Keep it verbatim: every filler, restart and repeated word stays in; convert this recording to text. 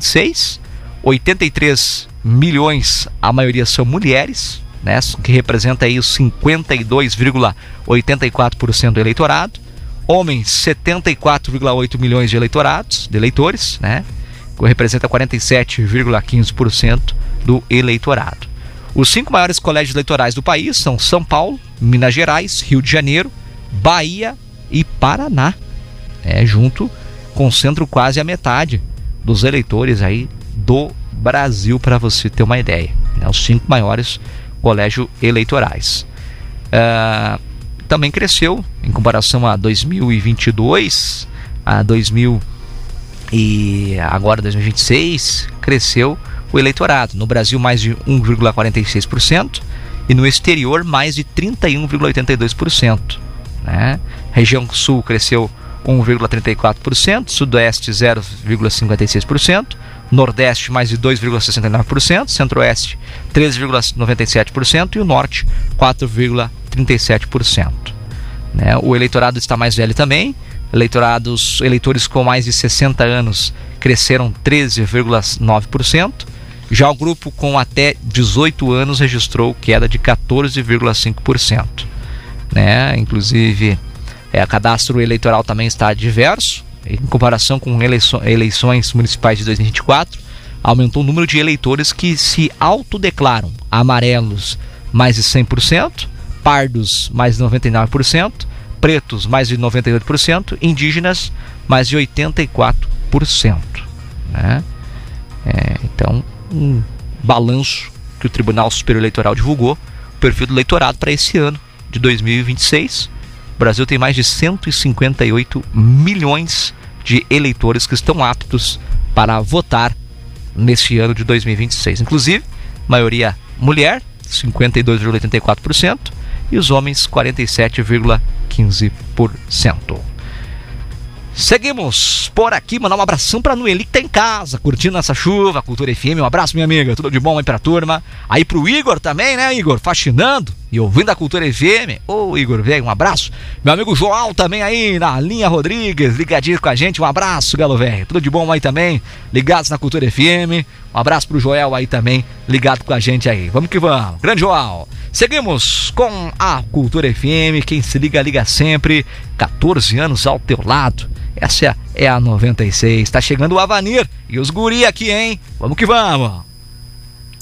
e seis. oitenta e três milhões, a maioria são mulheres, né, que representa aí os cinquenta e dois vírgula oitenta e quatro por cento do eleitorado. Homens, setenta e quatro vírgula oito milhões de eleitorados, de eleitores, né, que representa quarenta e sete vírgula quinze por cento do eleitorado. Os cinco maiores colégios eleitorais do país são São Paulo, Minas Gerais, Rio de Janeiro, Bahia e Paraná. É, junto concentram quase a metade dos eleitores aí do Brasil, para você ter uma ideia, né? Os cinco maiores colégios eleitorais. Uh, também cresceu em comparação a dois mil e vinte e dois, a dois mil e agora dois mil e vinte e seis, cresceu o eleitorado. No Brasil, mais de um vírgula quarenta e seis por cento e no exterior, mais de trinta e um vírgula oitenta e dois por cento, né? Região Sul cresceu um vírgula trinta e quatro por cento, Sudoeste zero vírgula cinquenta e seis por cento, Nordeste mais de dois vírgula sessenta e nove por cento, Centro-Oeste treze vírgula noventa e sete por cento e o Norte quatro vírgula trinta e sete por cento. Né? O eleitorado está mais velho também. Eleitorados, eleitores com mais de sessenta anos cresceram treze vírgula nove por cento. Já o grupo com até dezoito anos registrou queda de quatorze vírgula cinco por cento. Né? Inclusive, é, o cadastro eleitoral também está diverso. Em comparação com eleições municipais de dois mil e vinte e quatro, aumentou o número de eleitores que se autodeclaram amarelos, mais de cem por cento, pardos, mais de noventa e nove por cento, pretos, mais de noventa e oito por cento, indígenas, mais de oitenta e quatro por cento. Né? É, então, um balanço que o Tribunal Superior Eleitoral divulgou, o perfil do eleitorado para esse ano de dois mil e vinte e seis. O Brasil tem mais de cento e cinquenta e oito milhões de eleitores que estão aptos para votar neste ano de dois mil e vinte e seis. Inclusive, maioria mulher, cinquenta e dois vírgula oitenta e quatro por cento, e os homens, quarenta e sete vírgula quinze por cento. Seguimos por aqui, mandar um abração pra Noeli que tá em casa, curtindo essa chuva, Cultura F M. Um abraço, minha amiga, tudo de bom aí pra turma. Aí pro Igor também, né, Igor? Faxinando e ouvindo a Cultura F M. Ô, Igor, velho, um abraço. Meu amigo João também aí na linha Rodrigues, ligadinho com a gente. Um abraço, galo velho, tudo de bom aí também, ligados na Cultura F M. Um abraço pro Joel aí também, ligado com a gente aí. Vamos que vamos, grande Joel. Seguimos com a Cultura F M, quem se liga, liga sempre. catorze anos ao teu lado. Essa é a noventa e seis, tá chegando o Avanir e os guri aqui, hein? Vamos que vamos!